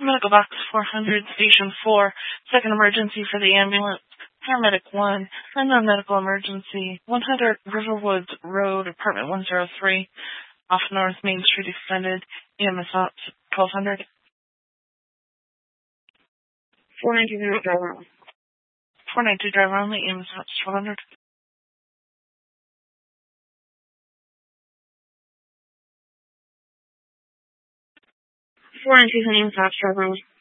Medical Box 400, Station 4, second emergency for the ambulance. Paramedic 1, unknown medical emergency, 100 Riverwoods Road, apartment 103, off North Main Street Extended, EMS Ops 1200. 492 driver only. 492 driver only, EMS Ops 1200. 492 EMS Ops driver only.